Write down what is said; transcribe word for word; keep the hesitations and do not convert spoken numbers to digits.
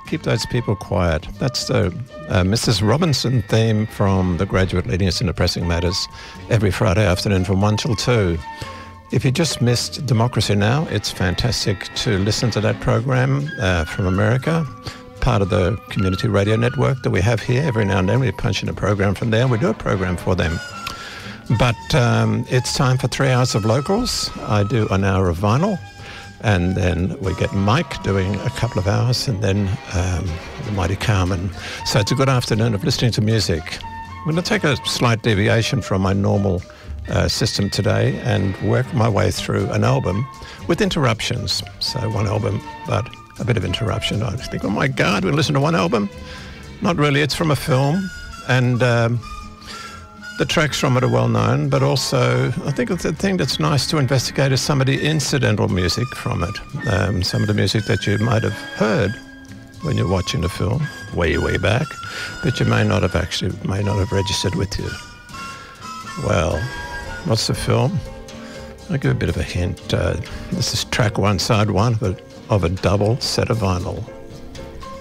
Keep Those People Quiet. That's the uh, Missus Robinson theme from The Graduate, leading us into Pressing Matters every Friday afternoon from one till two. If you just missed Democracy Now!, it's fantastic to listen to that program uh, from America, part of the community radio network that we have here. Every now and then we punch in a program from there. We do a program for them. But um, it's time for three hours of locals. I do an hour of vinyl. And then we get Mike doing a couple of hours, and then um, the mighty Carmen. So it's a good afternoon of listening to music. I'm going to take a slight deviation from my normal uh, system today and work my way through an album with interruptions. So one album, but a bit of interruption. I think, oh my God, we listen to one album? Not really. It's from a film, and um, the tracks from it are well known, but also I think the thing that's nice to investigate is some of the incidental music from it. Um, some of the music that you might have heard when you're watching the film way, way back, but you may not have actually, may not have registered with you. Well, what's the film? I'll give a bit of a hint. Uh, this is track one, side one of a, of a double set of vinyl.